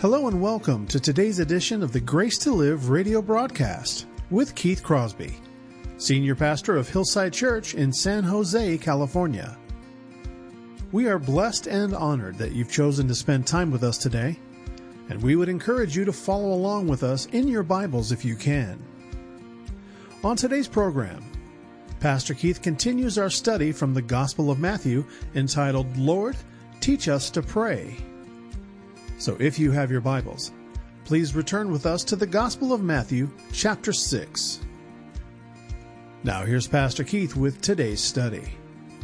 Hello and welcome to today's edition of the Grace to Live radio broadcast with Keith Crosby, Senior Pastor of Hillside Church in San Jose, California. We are blessed and honored that you've chosen to spend time with us today, and we would encourage you to follow along with us in your Bibles if you can. On today's program, Pastor Keith continues our study from the Gospel of Matthew entitled, Lord, Teach Us to Pray. So if you have your Bibles, please return with us to the Gospel of Matthew, chapter 6. Now here's Pastor Keith with today's study.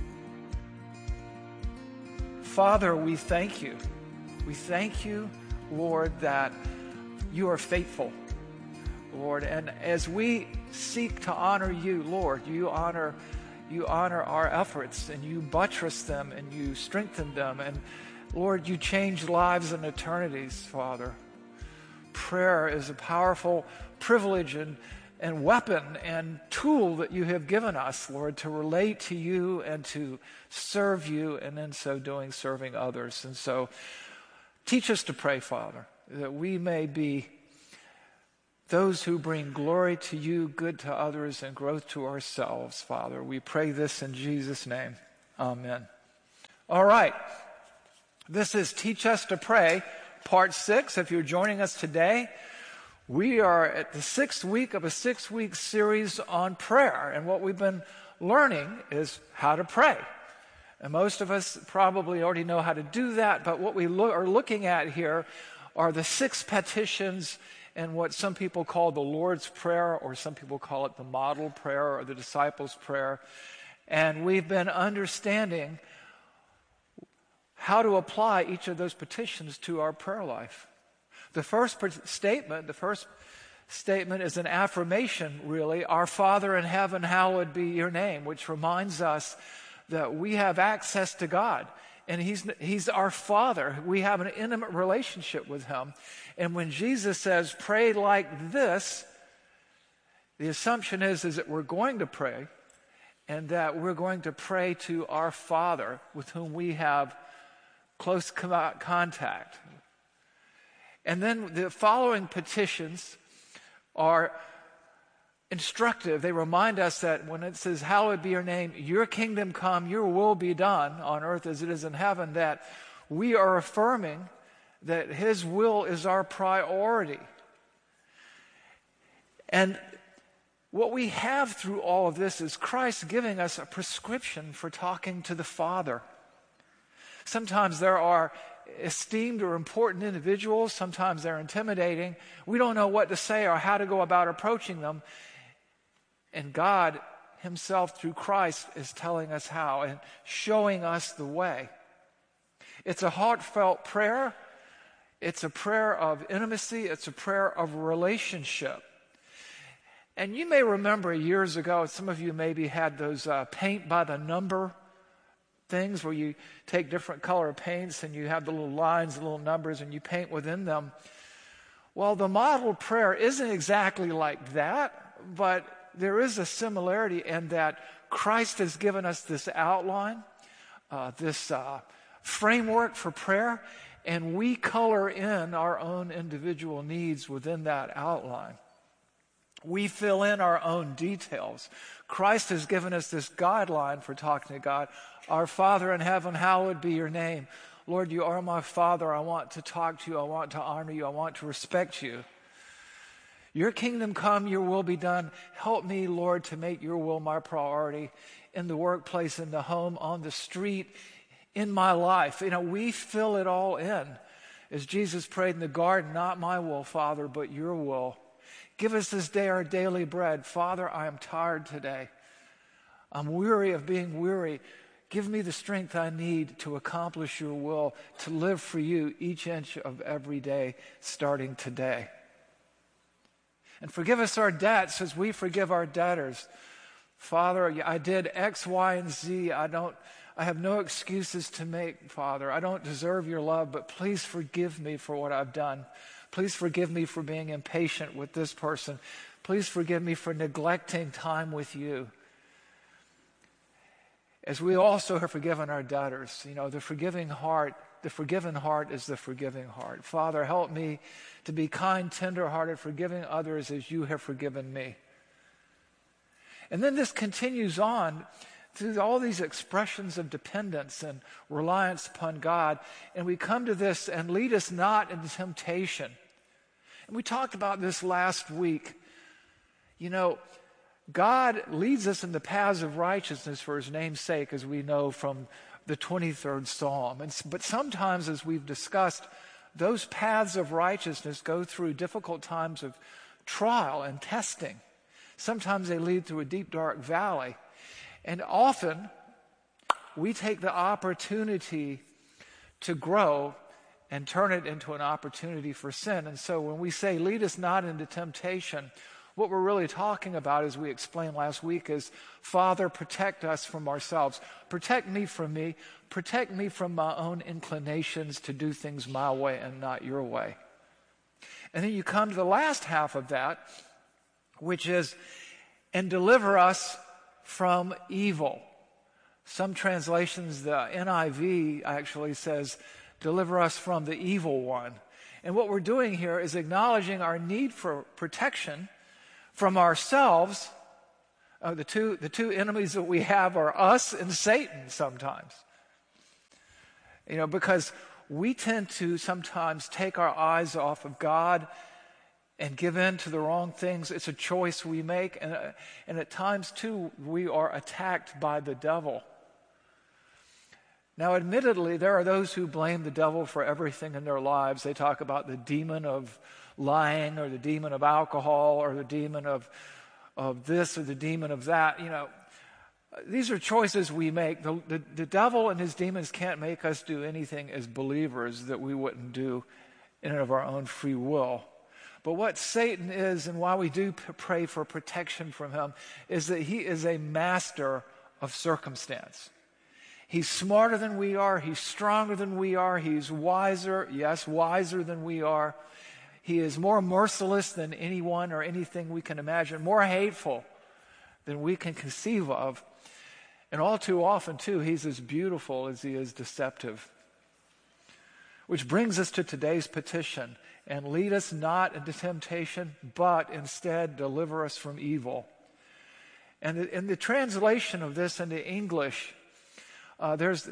Father, we thank you. We thank you, Lord, that you are faithful, Lord. And as we seek to honor you, Lord, you honor our efforts, and you buttress them, and you strengthen them, and Lord, you change lives and eternities, Father. Prayer is a powerful privilege and weapon and tool that you have given us, Lord, to relate to you and to serve you, and in so doing, serving others. And so teach us to pray, Father, that we may be those who bring glory to you, good to others, and growth to ourselves, Father. We pray this in Jesus' name. Amen. All right. This is Teach Us to Pray, Part 6. If you're joining us today, we are at the 6th week of a 6-week series on prayer. And what we've been learning is how to pray. And most of us probably already know how to do that, but what we are looking at here are the 6 petitions and what some people call the Lord's Prayer, or some people call it the model prayer or the disciples' prayer. And we've been understanding how to apply each of those petitions to our prayer life. The first statement is an affirmation, really. Our Father in heaven, hallowed be your name, which reminds us that we have access to God. And He's our Father. We have an intimate relationship with Him. And when Jesus says, pray like this, the assumption is that we're going to pray, and that we're going to pray to our Father with whom we have close contact. And then the following petitions are instructive. They remind us that when it says, hallowed be your name, your kingdom come, your will be done on earth as it is in heaven, that we are affirming that His will is our priority. And what we have through all of this is Christ giving us a prescription for talking to the Father. Sometimes there are esteemed or important individuals. Sometimes they're intimidating. We don't know what to say or how to go about approaching them. And God Himself, through Christ, is telling us how and showing us the way. It's a heartfelt prayer. It's a prayer of intimacy. It's a prayer of relationship. And you may remember years ago, some of you maybe had those paint by the number things where you take different color paints and you have the little lines, the little numbers, and you paint within them. Well, the model prayer isn't exactly like that, but there is a similarity in that Christ has given us this outline, this framework for prayer, and we color in our own individual needs within that outline. We fill in our own details. Christ has given us this guideline for talking to God. Our Father in heaven, hallowed be your name. Lord, you are my Father. I want to talk to you. I want to honor you. I want to respect you. Your kingdom come, your will be done. Help me, Lord, to make your will my priority in the workplace, in the home, on the street, in my life. We fill it all in. As Jesus prayed in the garden, not my will, Father, but your will. Give us this day our daily bread. Father, I am tired today. I'm weary of being weary. Give me the strength I need to accomplish your will, to live for you each inch of every day, starting today. And forgive us our debts as we forgive our debtors. Father, I did X, Y, and Z. I have no excuses to make, Father. I don't deserve your love, but please forgive me for what I've done. Please forgive me for being impatient with this person. Please forgive me for neglecting time with you. As we also have forgiven our debtors, the forgiving heart the forgiven heart is the forgiving heart. Father, help me to be kind, tender-hearted, forgiving others as you have forgiven me. And then this continues on through all these expressions of dependence and reliance upon God. And we come to this, and lead us not into temptation. And we talked about this last week. You know, God leads us in the paths of righteousness for his name's sake, as we know from the 23rd Psalm. But sometimes, as we've discussed, those paths of righteousness go through difficult times of trial and testing. Sometimes they lead through a deep, dark valley. And often, we take the opportunity to grow and turn it into an opportunity for sin. And so when we say, lead us not into temptation, what we're really talking about, as we explained last week, is, Father, protect us from ourselves. Protect me from me. Protect me from my own inclinations to do things my way and not your way. And then you come to the last half of that, which is, and deliver us from evil. Some translations, the NIV actually says, deliver us from the evil one. And what we're doing here is acknowledging our need for protection from ourselves. The two enemies that we have are us and Satan sometimes. You know, because we tend to sometimes take our eyes off of God and give in to the wrong things. It's a choice we make. And at times, too, we are attacked by the devil. Now, admittedly, there are those who blame the devil for everything in their lives. They talk about the demon of lying, or the demon of alcohol, or the demon of this, or the demon of that. You know, these are choices we make. The devil and his demons can't make us do anything as believers that we wouldn't do in and of our own free will. But what Satan is, and why we do pray for protection from him, is that he is a master of circumstance. He's smarter than we are. He's stronger than we are. He's wiser, yes, wiser than we are. He is more merciless than anyone or anything we can imagine, more hateful than we can conceive of. And all too often, too, he's as beautiful as he is deceptive. Which brings us to today's petition. And lead us not into temptation, but instead deliver us from evil. And in the translation of this into English, there is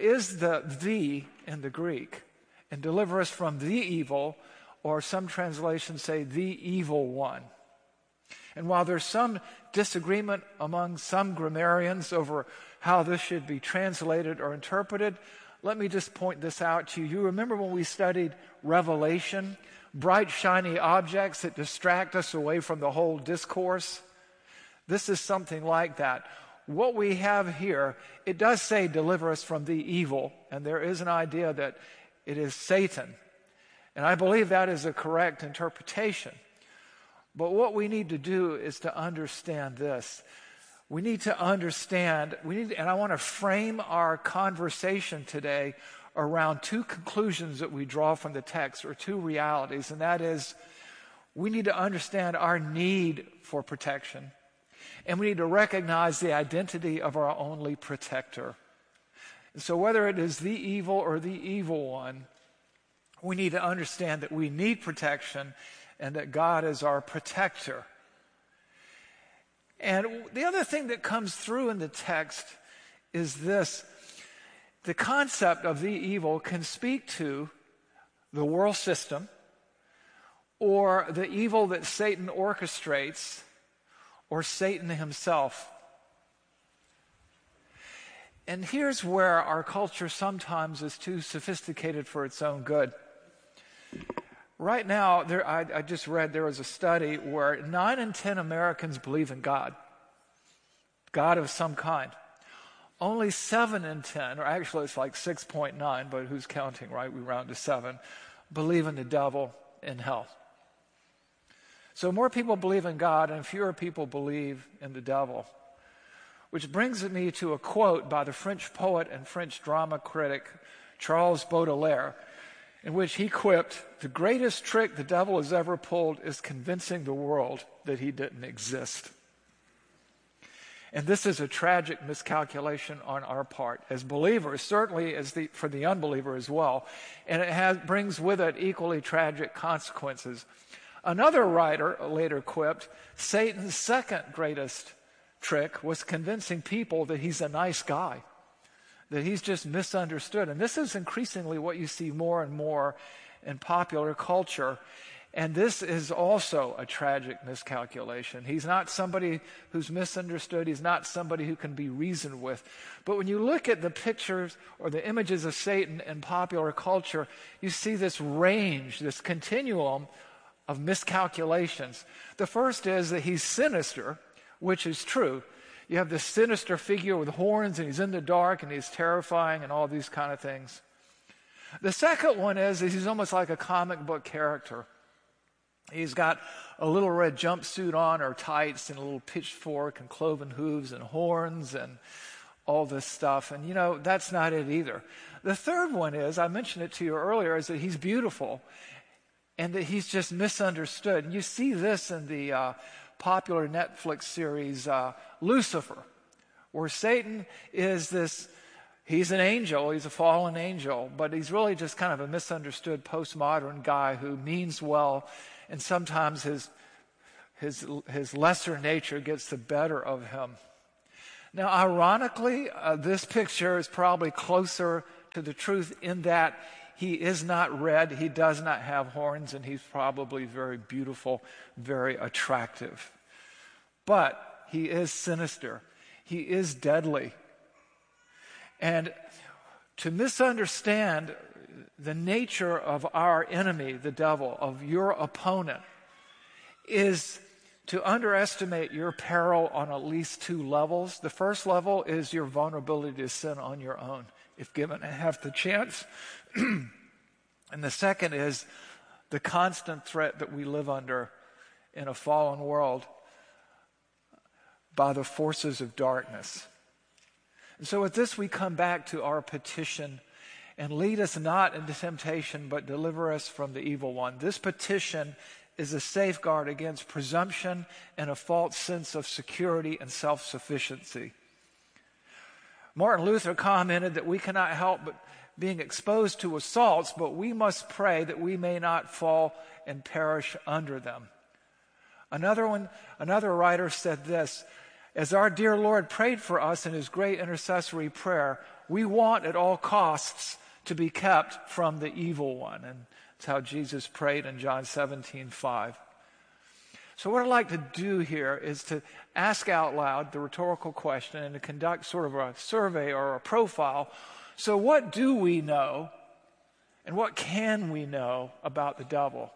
the in the Greek. And deliver us from the evil, or some translations say the evil one. And while there's some disagreement among some grammarians over how this should be translated or interpreted, let me just point this out to you. You remember when we studied Revelation, bright, shiny objects that distract us away from the whole discourse? This is something like that. What we have here, it does say deliver us from the evil, and there is an idea that it is Satan. And I believe that is a correct interpretation. But what we need to do is to understand this. We need to understand, and I want to frame our conversation today around two conclusions that we draw from the text, or two realities, and that is, we need to understand our need for protection, and we need to recognize the identity of our only protector. And so whether it is the evil or the evil one, we need to understand that we need protection and that God is our protector. And the other thing that comes through in the text is this. The concept of the evil can speak to the world system, or the evil that Satan orchestrates, or Satan himself. And here's where our culture sometimes is too sophisticated for its own good. Right now, I just read there was a study where 9 in 10 Americans believe in God of some kind. Only 7 in 10, or actually it's like 6.9, but who's counting, right? We round to 7, believe in the devil and hell. So more people believe in God and fewer people believe in the devil. Which brings me to a quote by the French poet and French drama critic Charles Baudelaire, in which he quipped, "The greatest trick the devil has ever pulled is convincing the world that he didn't exist." And this is a tragic miscalculation on our part as believers, certainly for the unbeliever as well. And it brings with it equally tragic consequences. Another writer later quipped, Satan's second greatest trick was convincing people that he's a nice guy, that he's just misunderstood. And this is increasingly what you see more and more in popular culture. And this is also a tragic miscalculation. He's not somebody who's misunderstood. He's not somebody who can be reasoned with. But when you look at the pictures or the images of Satan in popular culture, you see this range, this continuum of miscalculations. The first is that he's sinister, which is true. You have this sinister figure with horns, and he's in the dark, and he's terrifying, and all these kind of things. The second one is that he's almost like a comic book character. He's got a little red jumpsuit on or tights and a little pitchfork and cloven hooves and horns and all this stuff. And, that's not it either. The third one is, I mentioned it to you earlier, is that he's beautiful and that he's just misunderstood. And you see this in the popular Netflix series Lucifer, where Satan is he's an angel, he's a fallen angel, but he's really just kind of a misunderstood postmodern guy who means well. And sometimes his lesser nature gets the better of him. Now, ironically, this picture is probably closer to the truth in that he is not red, he does not have horns, and he's probably very beautiful, very attractive. But he is sinister. He is deadly. And to misunderstand the nature of our enemy, the devil, of your opponent, is to underestimate your peril on at least two levels. The first level is your vulnerability to sin on your own, if given half the chance. And the second is the constant threat that we live under in a fallen world by the forces of darkness. And so with this, we come back to our petition, and lead us not into temptation, but deliver us from the evil one. This petition is a safeguard against presumption and a false sense of security and self-sufficiency. Martin Luther commented that we cannot help but being exposed to assaults, but we must pray that we may not fall and perish under them. Another writer said this, as our dear Lord prayed for us in his great intercessory prayer, we want at all costs to be kept from the evil one. And that's how Jesus prayed in John 17:5. So what I'd like to do here is to ask out loud the rhetorical question and to conduct sort of a survey or a profile. So what do we know and what can we know about the devil?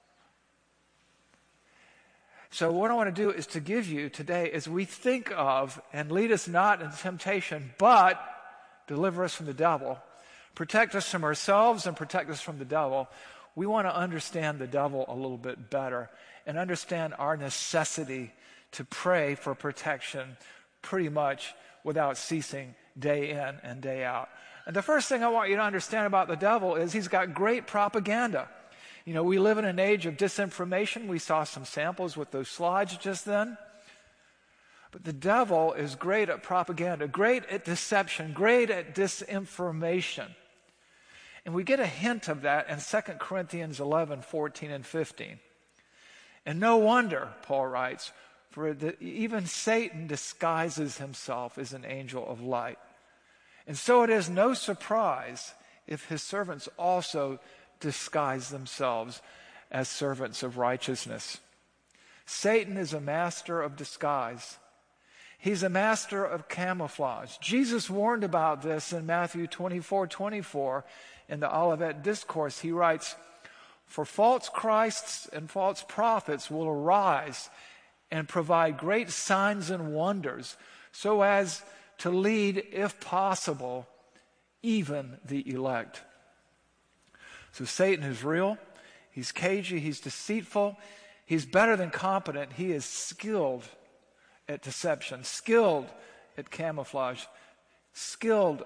So what I want to do is to give you today, as we think of, and lead us not into temptation, but deliver us from the devil, protect us from ourselves and protect us from the devil. We want to understand the devil a little bit better and understand our necessity to pray for protection pretty much without ceasing day in and day out. And the first thing I want you to understand about the devil is he's got great propaganda. We live in an age of disinformation. We saw some samples with those slides just then. But the devil is great at propaganda, great at deception, great at disinformation. And we get a hint of that in 2 Corinthians 11, 14, and 15. And no wonder, Paul writes, for even Satan disguises himself as an angel of light. And so it is no surprise if his servants also disguise themselves as servants of righteousness. Satan is a master of disguise. He's a master of camouflage. Jesus warned about this in Matthew 24:24 in the Olivet Discourse. He writes, for false Christs and false prophets will arise and provide great signs and wonders so as to lead, if possible, even the elect. So Satan is real, he's cagey, he's deceitful, he's better than competent, he is skilled at deception, skilled at camouflage, skilled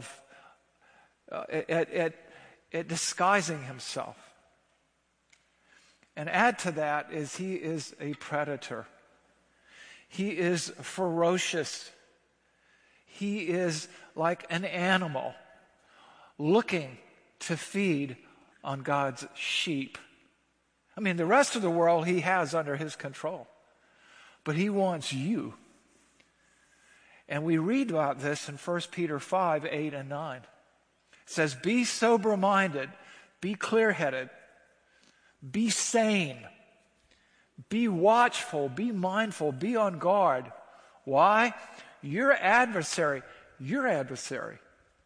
at disguising himself. And add to that is he is a predator. He is ferocious. He is like an animal looking to feed on God's sheep. I mean, the rest of the world he has under his control. But he wants you. And we read about this in 1 Peter 5, 8 and 9. It says, be sober-minded, be clear-headed, be sane, be watchful, be mindful, be on guard. Why? Your adversary, the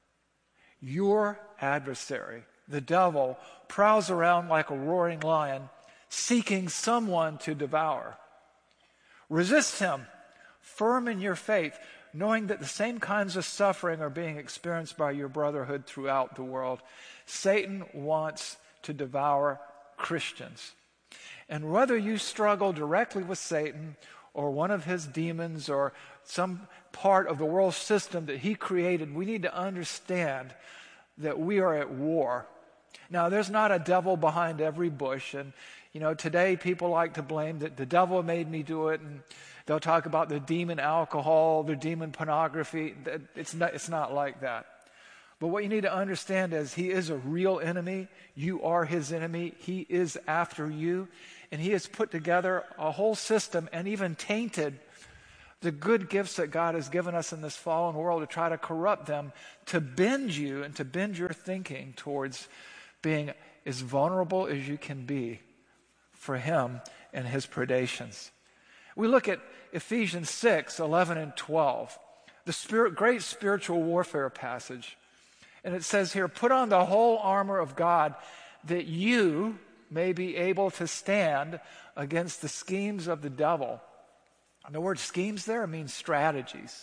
devil, prowls around like a roaring lion, seeking someone to devour. Resist him, firm in your faith, knowing that the same kinds of suffering are being experienced by your brotherhood throughout the world. Satan wants to devour Christians. And whether you struggle directly with Satan or one of his demons or some part of the world system that he created, we need to understand that we are at war. Now, there's not a devil behind every bush. And, today people like to blame that the devil made me do it. And they'll talk about the demon alcohol, the demon pornography. It's not like that. But what you need to understand is he is a real enemy. You are his enemy. He is after you. And he has put together a whole system and even tainted the good gifts that God has given us in this fallen world to try to corrupt them, to bend you and to bend your thinking towards being as vulnerable as you can be for him and his predations. We look at Ephesians 6, 11 and 12, the great spiritual warfare passage. And it says here, put on the whole armor of God that you may be able to stand against the schemes of the devil. And the word schemes there means strategies.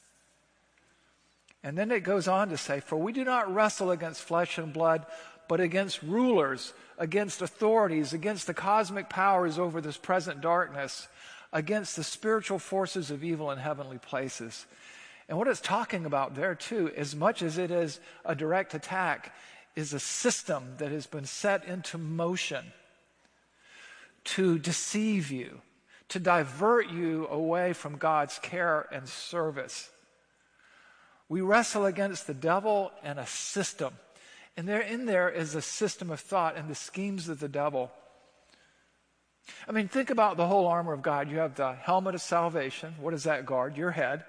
And then it goes on to say, for we do not wrestle against flesh and blood, but against rulers, against authorities, against the cosmic powers over this present darkness, against the spiritual forces of evil in heavenly places. And what it's talking about there too, as much as it is a direct attack, is a system that has been set into motion to deceive you, to divert you away from God's care and service. We wrestle against the devil and a system. And there is a system of thought and the schemes of the devil. I mean, think about the whole armor of God. You have the helmet of salvation. What does that guard? Your head.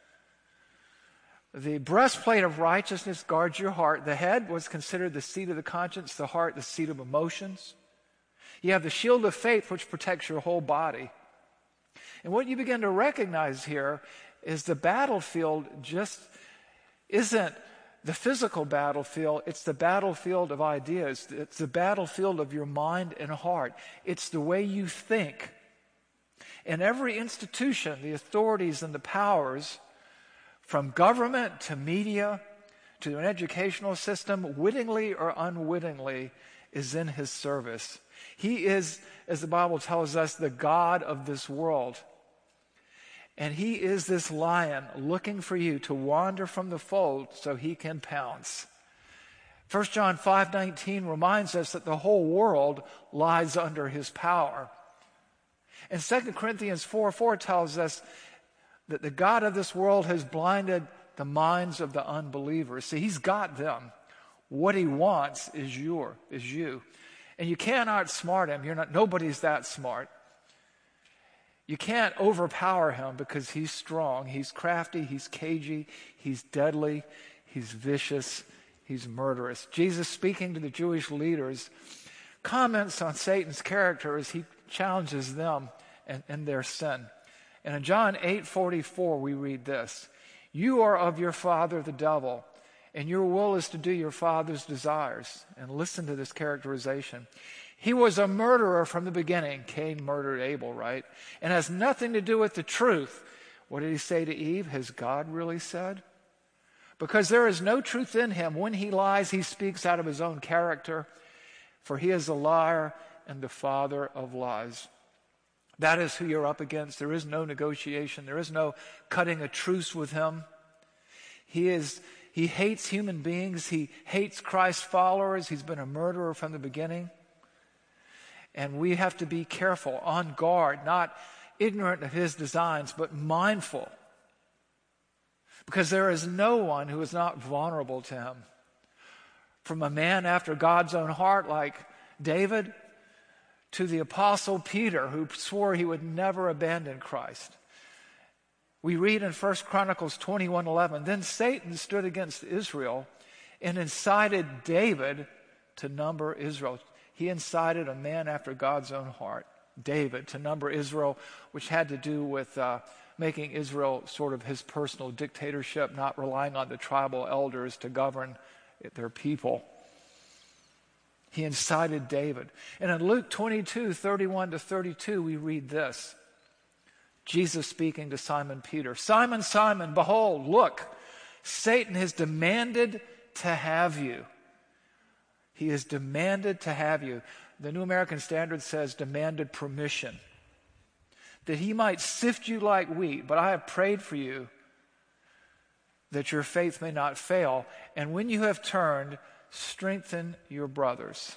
The breastplate of righteousness guards your heart. The head was considered the seat of the conscience, the heart, the seat of emotions. You have the shield of faith, which protects your whole body. And what you begin to recognize here is the battlefield just isn't the physical battlefield, it's the battlefield of ideas. It's the battlefield of your mind and heart. It's the way you think. In every institution, the authorities and the powers, from government to media to an educational system, wittingly or unwittingly, is in his service. He is, as the Bible tells us, the God of this world. And he is this lion looking for you to wander from the fold so he can pounce. 1 John 5:19 reminds us that the whole world lies under his power. And 2 Corinthians 4:4 tells us that the God of this world has blinded the minds of the unbelievers. See, he's got them. What he wants is you. And you can't outsmart him. Nobody's that smart. You can't overpower him because he's strong. He's crafty. He's cagey. He's deadly. He's vicious. He's murderous. Jesus, speaking to the Jewish leaders, comments on Satan's character as he challenges them and their sin. And in John 8:44, we read this: you are of your father, the devil, and your will is to do your father's desires. And listen to this characterization. He was a murderer from the beginning. Cain murdered Abel, right? And has nothing to do with the truth. What did he say to Eve? Has God really said? Because there is no truth in him. When he lies, he speaks out of his own character, for he is a liar and the father of lies. That is who you're up against. There is no negotiation. There is no cutting a truce with him. He hates human beings. He hates Christ's followers. He's been a murderer from the beginning. And we have to be careful, on guard, not ignorant of his designs, but mindful. Because there is no one who is not vulnerable to him. From a man after God's own heart like David to the apostle Peter, who swore he would never abandon Christ. We read in 1 Chronicles 21:11, then Satan stood against Israel and incited David to number Israel. He incited a man after God's own heart, David, to number Israel, which had to do with making Israel sort of his personal dictatorship, not relying on the tribal elders to govern their people. He incited David. And in Luke 22:31-32, we read this. Jesus speaking to Simon Peter, Simon, Simon, behold, look, Satan has demanded to have you. He has demanded to have you. The New American Standard says demanded permission, that he might sift you like wheat, but I have prayed for you that your faith may not fail. And when you have turned, strengthen your brothers.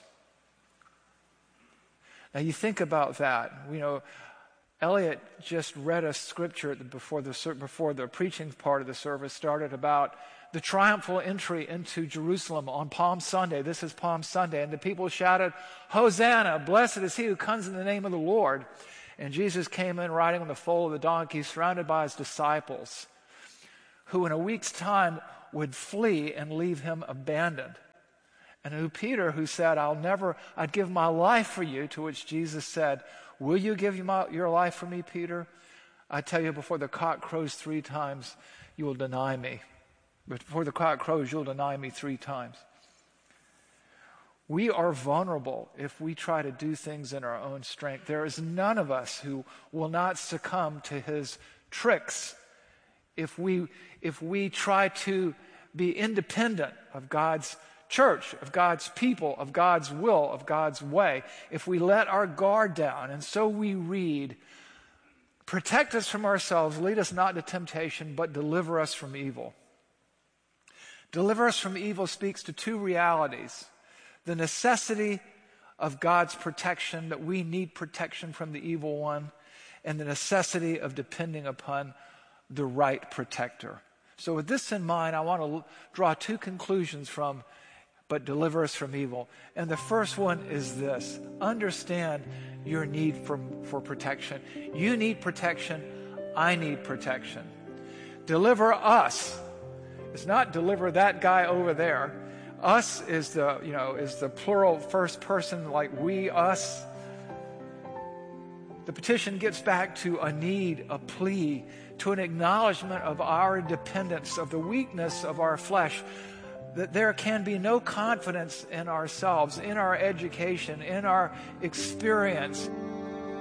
Now you think about that. You know, Elliot just read a scripture before the preaching part of the service started about the triumphal entry into Jerusalem on Palm Sunday. This is Palm Sunday. And the people shouted, Hosanna, blessed is he who comes in the name of the Lord. And Jesus came in riding on the foal of the donkey, surrounded by his disciples, who in a week's time would flee and leave him abandoned. And who Peter, who said, I'd give my life for you, to which Jesus said, will you give your life for me, Peter? I tell you, before the cock crows 3 times, you will deny me. Before the cock crows, you'll deny me 3 times. We are vulnerable if we try to do things in our own strength. There is none of us who will not succumb to his tricks if we try to be independent of God's church, of God's people, of God's will, of God's way. If we let our guard down, and so we read, protect us from ourselves, lead us not into temptation, but deliver us from evil. Deliver us from evil speaks to 2 realities. The necessity of God's protection, that we need protection from the evil one, and the necessity of depending upon the right protector. So with this in mind, I want to draw 2 conclusions from but deliver us from evil. And the first one is this. Understand your need for protection. You need protection. I need protection. Deliver us. It's not deliver that guy over there. Us is the plural first person, like we, us. The petition gets back to a need, a plea, to an acknowledgement of our dependence, of the weakness of our flesh, that there can be no confidence in ourselves, in our education, in our experience,